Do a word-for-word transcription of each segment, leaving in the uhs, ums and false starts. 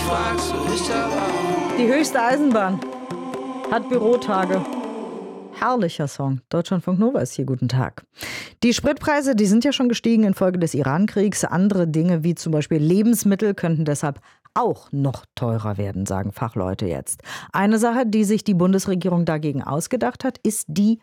fragst, so ist ja warum. Die höchste Eisenbahn hat Bürotage. Herrlicher Song. Deutschlandfunk Nova ist hier. Guten Tag. Die Spritpreise, die sind ja schon gestiegen infolge des Iran-Kriegs. Andere Dinge wie zum Beispiel Lebensmittel könnten deshalb auch noch teurer werden, sagen Fachleute jetzt. Eine Sache, die sich die Bundesregierung dagegen ausgedacht hat, ist die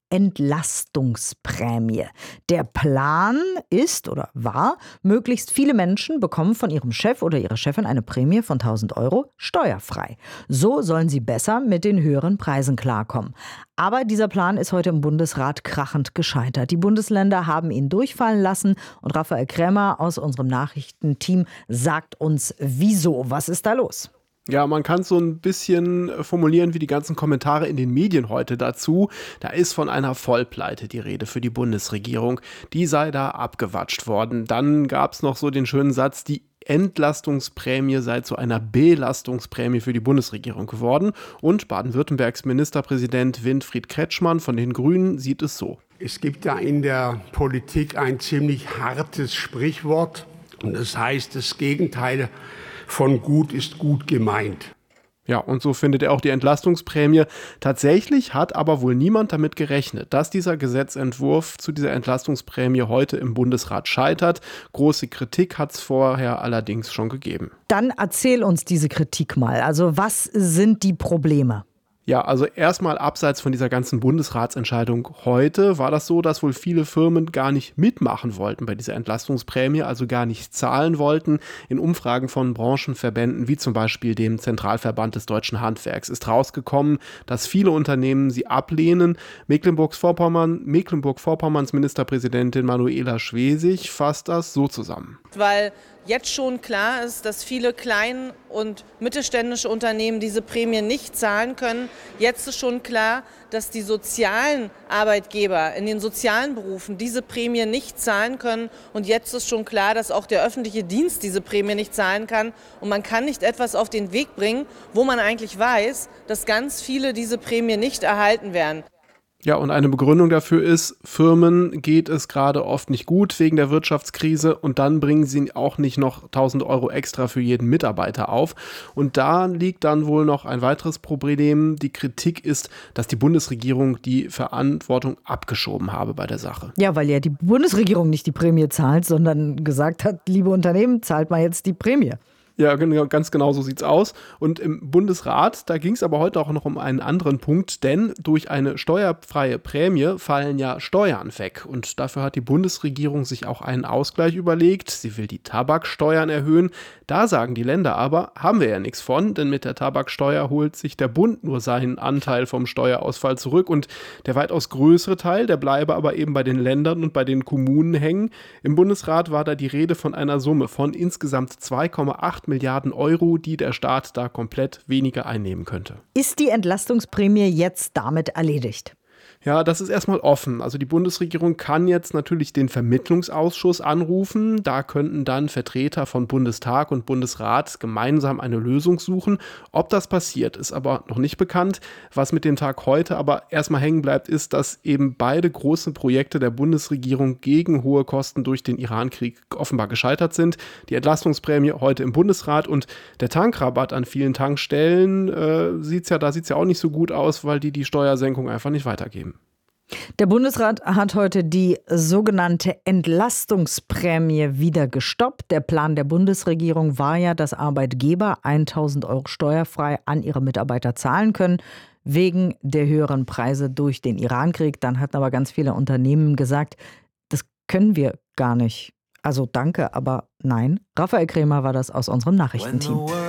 Entlastungsprämie. Der Plan ist oder war, möglichst viele Menschen bekommen von ihrem Chef oder ihrer Chefin eine Prämie von tausend Euro steuerfrei. So sollen sie besser mit den höheren Preisen klarkommen. Aber dieser Plan ist heute im Bundesrat krachend gescheitert. Die Bundesländer haben ihn durchfallen lassen und Raphael Krämer aus unserem Nachrichtenteam sagt uns, wieso. Was ist da los? Ja, man kann es so ein bisschen formulieren wie die ganzen Kommentare in den Medien heute dazu. Da ist von einer Vollpleite die Rede für die Bundesregierung. Die sei da abgewatscht worden. Dann gab es noch so den schönen Satz, die Entlastungsprämie sei zu einer Belastungsprämie für die Bundesregierung geworden. Und Baden-Württembergs Ministerpräsident Winfried Kretschmann von den Grünen sieht es so. Es gibt da in der Politik ein ziemlich hartes Sprichwort. Und das heißt, das Gegenteil von gut ist gut gemeint. Ja, und so findet er auch die Entlastungsprämie. Tatsächlich hat aber wohl niemand damit gerechnet, dass dieser Gesetzentwurf zu dieser Entlastungsprämie heute im Bundesrat scheitert. Große Kritik hat es vorher allerdings schon gegeben. Dann erzähl uns diese Kritik mal. Also was sind die Probleme? Ja, also erstmal abseits von dieser ganzen Bundesratsentscheidung heute war das so, dass wohl viele Firmen gar nicht mitmachen wollten bei dieser Entlastungsprämie, also gar nicht zahlen wollten. In Umfragen von Branchenverbänden wie zum Beispiel dem Zentralverband des Deutschen Handwerks ist rausgekommen, dass viele Unternehmen sie ablehnen. Mecklenburg-Vorpommern, Mecklenburg-Vorpommerns Ministerpräsidentin Manuela Schwesig fasst das so zusammen. Weil jetzt schon klar ist, dass viele klein- und mittelständische Unternehmen diese Prämie nicht zahlen können. Jetzt ist schon klar, dass die sozialen Arbeitgeber in den sozialen Berufen diese Prämie nicht zahlen können. Und jetzt ist schon klar, dass auch der öffentliche Dienst diese Prämie nicht zahlen kann. Und man kann nicht etwas auf den Weg bringen, wo man eigentlich weiß, dass ganz viele diese Prämie nicht erhalten werden. Ja, und eine Begründung dafür ist, Firmen geht es gerade oft nicht gut wegen der Wirtschaftskrise und dann bringen sie auch nicht noch tausend Euro extra für jeden Mitarbeiter auf. Und da liegt dann wohl noch ein weiteres Problem. Die Kritik ist, dass die Bundesregierung die Verantwortung abgeschoben habe bei der Sache. Ja, weil ja die Bundesregierung nicht die Prämie zahlt, sondern gesagt hat, liebe Unternehmen, zahlt mal jetzt die Prämie. Ja, ganz genau so sieht's aus. Und im Bundesrat, da ging es aber heute auch noch um einen anderen Punkt, denn durch eine steuerfreie Prämie fallen ja Steuern weg. Und dafür hat die Bundesregierung sich auch einen Ausgleich überlegt. Sie will die Tabaksteuern erhöhen. Da sagen die Länder aber, haben wir ja nichts von, denn mit der Tabaksteuer holt sich der Bund nur seinen Anteil vom Steuerausfall zurück. Und der weitaus größere Teil, der bleibe aber eben bei den Ländern und bei den Kommunen hängen. Im Bundesrat war da die Rede von einer Summe von insgesamt zwei Komma acht Milliarden Euro, die der Staat da komplett weniger einnehmen könnte. Ist die Entlastungsprämie jetzt damit erledigt? Ja, das ist erstmal offen. Also die Bundesregierung kann jetzt natürlich den Vermittlungsausschuss anrufen. Da könnten dann Vertreter von Bundestag und Bundesrat gemeinsam eine Lösung suchen. Ob das passiert, ist aber noch nicht bekannt. Was mit dem Tag heute aber erstmal hängen bleibt, ist, dass eben beide großen Projekte der Bundesregierung gegen hohe Kosten durch den Iran-Krieg offenbar gescheitert sind. Die Entlastungsprämie heute im Bundesrat und der Tankrabatt an vielen Tankstellen, äh, sieht's ja, da sieht es ja auch nicht so gut aus, weil die die Steuersenkung einfach nicht weitergeben. Der Bundesrat hat heute die sogenannte Entlastungsprämie wieder gestoppt. Der Plan der Bundesregierung war ja, dass Arbeitgeber tausend Euro steuerfrei an ihre Mitarbeiter zahlen können, wegen der höheren Preise durch den Iran-Krieg. Dann hatten aber ganz viele Unternehmen gesagt, das können wir gar nicht. Also danke, aber nein. Raphael Krämer war das aus unserem Nachrichtenteam.